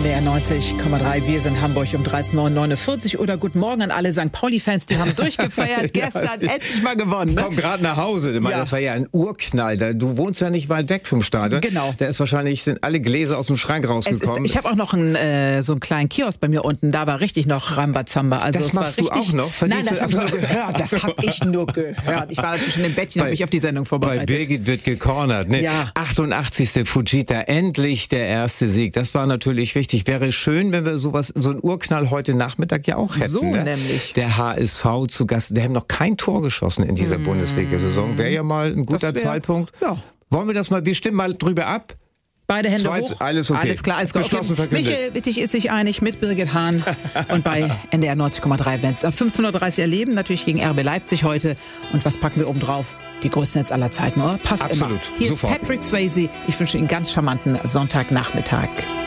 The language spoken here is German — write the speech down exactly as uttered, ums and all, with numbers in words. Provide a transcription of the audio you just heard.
N D R neunzig Komma drei, wir sind Hamburg um dreizehn Uhr neunundvierzig oder guten Morgen an alle Sankt Pauli-Fans, die haben durchgefeiert, gestern ja, endlich mal gewonnen. Ne? Komm gerade nach Hause, ich meine, ja. Das war ja ein Urknall, du wohnst ja nicht weit weg vom Stadion. Genau. Da ist wahrscheinlich, sind alle Gläser aus dem Schrank rausgekommen. Ist, ich habe auch noch einen, äh, so einen kleinen Kiosk bei mir unten, da war richtig noch Rambazamba. Also das es machst war du richtig, auch noch? Nein, das habe ich nur gehört, das habe ich nur gehört. Ich war natürlich schon im Bettchen, habe mich auf die Sendung vorbereitet. Bei Birgit wird gecornert, ne? Ja. achtundachtzigste Fujita, endlich der erste Sieg. Das war natürlich wichtig. Wäre schön, wenn wir sowas, so einen Urknall heute Nachmittag ja auch hätten. So ne? nämlich. Der H S V zu Gast, der haben noch kein Tor geschossen in dieser mmh. Bundesliga-Saison. Wäre ja mal ein guter wär, Zeitpunkt. Ja. Wollen wir das mal, wir stimmen mal drüber ab. Beide Hände Zwei, hoch. Alles okay. Alles klar, alles klar. Beschlossen, okay. Michael Wittig ist sich einig mit Birgit Hahn und bei N D R neunzig Komma drei werden es ab fünfzehn Uhr dreißig erleben, natürlich gegen R B Leipzig heute. Und was packen wir oben drauf? Die größten jetzt aller Zeiten, oder? Passt Absolut. immer. Hier Sofort. ist Patrick Swayze. Ich wünsche Ihnen einen ganz charmanten Sonntagnachmittag.